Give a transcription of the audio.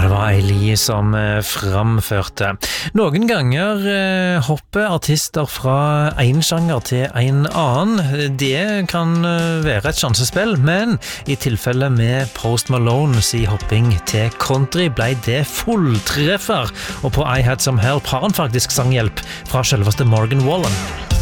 det var Eili som framførte. Noen ganger hopper artister fra en sjanger til en annen. Det kan være et sjansespill, men i tilfelle med Post Malone si hopping til country ble det fulltreffer. Og på I Had Some Help har han faktisk sanghjelp fra selveste Morgan Wallen.